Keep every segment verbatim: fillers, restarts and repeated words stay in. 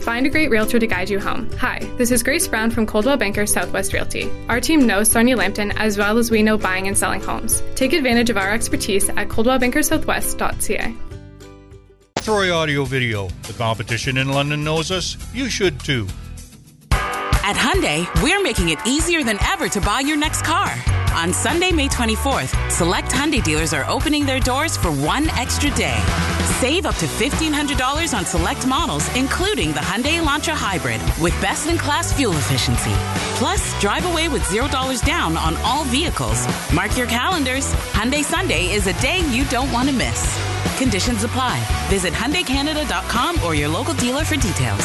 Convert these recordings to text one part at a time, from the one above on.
Find a great realtor to guide you home. Hi, this is Grace Brown from Coldwell Banker Southwest Realty. Our team knows Sarnia Lambton as well as we know buying and selling homes. Take advantage of our expertise at coldwell banker southwest dot c a. Troy Audio Video. The competition in London knows us. You should too. At Hyundai, we're making it easier than ever to buy your next car. On Sunday, May twenty-fourth, select Hyundai dealers are opening their doors for one extra day. Save up to fifteen hundred dollars on select models, including the Hyundai Elantra Hybrid, with best-in-class fuel efficiency. Plus, drive away with zero dollars down on all vehicles. Mark your calendars. Hyundai Sunday is a day you don't want to miss. Conditions apply. Visit Hyundai Canada dot com or your local dealer for details.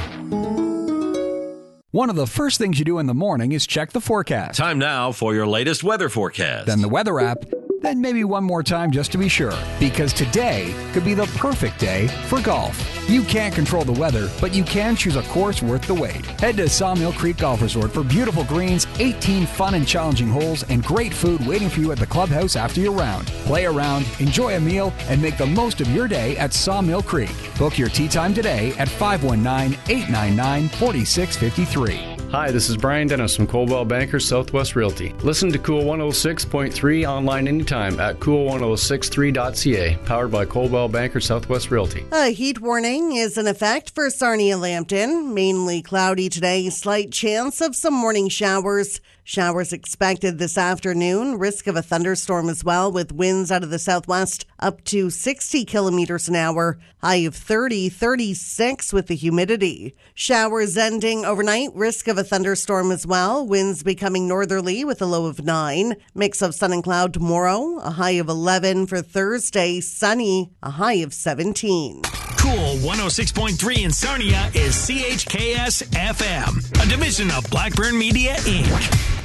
One of the first things you do in the morning is check the forecast. Time now for your latest weather forecast. Then the weather app. Then maybe one more time just to be sure. Because today could be the perfect day for golf. You can't control the weather, but you can choose a course worth the wait. Head to Sawmill Creek Golf Resort for beautiful greens, eighteen fun and challenging holes, and great food waiting for you at the clubhouse after your round. Play around, enjoy a meal, and make the most of your day at Sawmill Creek. Book your tee time today at five one nine, eight nine nine, four six five three. Hi, this is Brian Dennis from Coldwell Banker Southwest Realty. Listen to Cool one oh six point three online anytime at cool one oh six three dot c a, powered by Coldwell Banker Southwest Realty. A heat warning is in effect for Sarnia Lambton. Mainly cloudy today, slight chance of some morning showers. Showers expected this afternoon. Risk of a thunderstorm as well, with winds out of the southwest up to sixty kilometers an hour. High of thirty, thirty-six with the humidity. Showers ending overnight. Risk of a thunderstorm as well. Winds becoming northerly with a low of nine. Mix of sun and cloud tomorrow. A high of eleven for Thursday. Sunny. A high of seventeen. Cool one oh six point three in Sarnia is C H K S F M, a division of Blackburn Media, Incorporated.